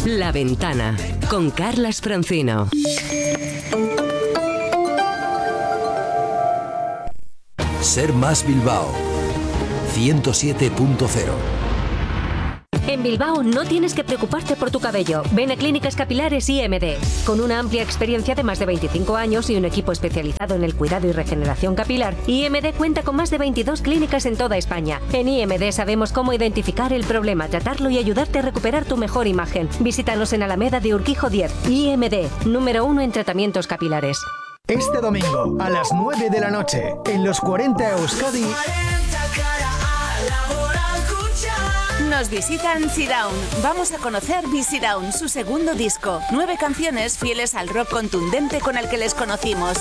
La Ventana, con Carlas Francino. Ser Más Bilbao 107.0. En Bilbao no tienes que preocuparte por tu cabello. Ven a Clínicas Capilares IMD. Con una amplia experiencia de más de 25 años y un equipo especializado en el cuidado y regeneración capilar, IMD cuenta con más de 22 clínicas en toda España. En IMD sabemos cómo identificar el problema, tratarlo y ayudarte a recuperar tu mejor imagen. Visítanos en Alameda de Urquijo 10. IMD, número 1 en tratamientos capilares. Este domingo, a las 9 de la noche, en los 40 Euskadi, nos visitan Sit-Down. Vamos a conocer Sit-Down, su segundo disco. 9 canciones fieles al rock contundente con el que les conocimos.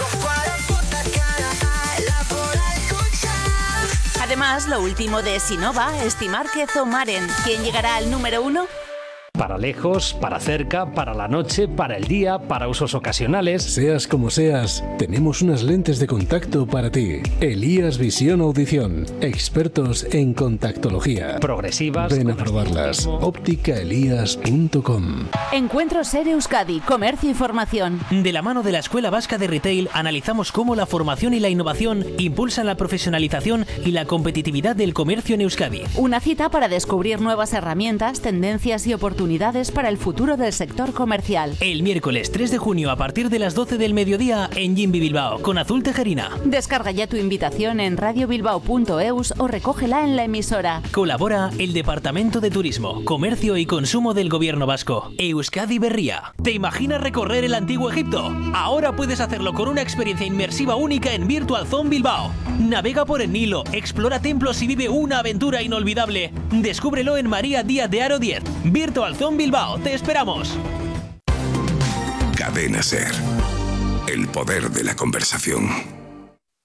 Además, lo último de Sinova, Estimárquez o Maren. ¿Quién llegará al número 1? Para lejos, para cerca, para la noche, para el día, para usos ocasionales. Seas como seas, tenemos unas lentes de contacto para ti. Elías Visión Audición, expertos en contactología. Progresivas. Ven a probarlas. Ópticaelías.com. Encuentro Ser Euskadi, comercio y formación. De la mano de la Escuela Vasca de Retail, analizamos cómo la formación y la innovación impulsan la profesionalización y la competitividad del comercio en Euskadi. Una cita para descubrir nuevas herramientas, tendencias y oportunidades para el futuro del sector comercial. El miércoles 3 de junio a partir de las 12 del mediodía en Jimbi Bilbao con Azul Tejerina. Descarga ya tu invitación en radiobilbao.eus o recógela en la emisora. Colabora el Departamento de Turismo, Comercio y Consumo del Gobierno Vasco. Euskadi Berria. ¿Te imaginas recorrer el antiguo Egipto? Ahora puedes hacerlo con una experiencia inmersiva única en Virtual Zone Bilbao. Navega por el Nilo, explora templos y vive una aventura inolvidable. Descúbrelo en María Díaz de Haro 10. Virtual Zone Bilbao, te esperamos. Cadena Ser. El poder de la conversación.